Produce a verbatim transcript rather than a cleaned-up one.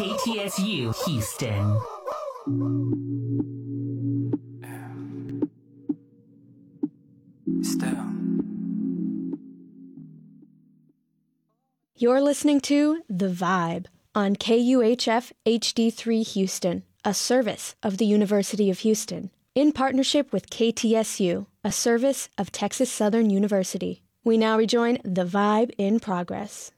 K T S U Houston. Still. You're listening to The Vibe on K U H F H D three Houston, a service of the University of Houston, in partnership with K T S U, a service of Texas Southern University. We now rejoin The Vibe in progress.